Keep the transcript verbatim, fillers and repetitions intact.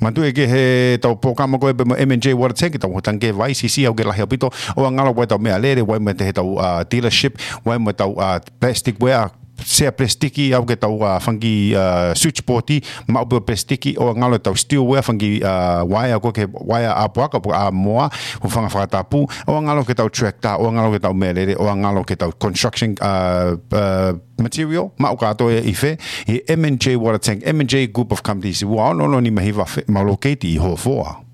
mantu e ke he tau programa ko e M and J Water Tank tau tanke vai C C au ke lahi apito o ngalo wai tau mea lere wai me te he tau dealership wai me tau plastic ware sea plastiki au ke tau uh, fangi uh, switchboardi ma upo plastiki o ngalo tau steelware fangi uh, wire ko ke wire apuaka po a moa ho fanga whakatapu o ngalo ke tau tractor o ngalo ke tau melere o ngalo ke tau construction uh, uh, material ma o kato e ife i M and J Water Tank M and J Group of Companies wa no no ni mahiwa ma locate i ho foa